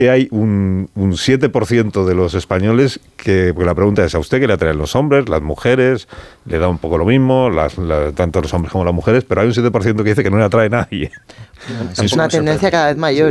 hay un 7% de los españoles porque la pregunta es, ¿a usted qué le atraen los hombres, las mujeres? Le da un poco lo mismo, tanto los hombres como las mujeres, pero hay un 7% que dice que no le atrae a nadie. Es una tendencia cada vez mayor.